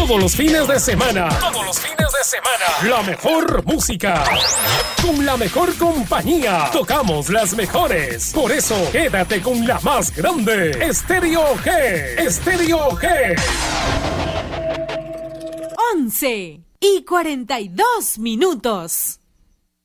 Todos los fines de semana. Todos los fines de semana. La mejor música. Con la mejor compañía. Tocamos las mejores. Por eso, quédate con la más grande. Estéreo G. Estéreo G. 11:42.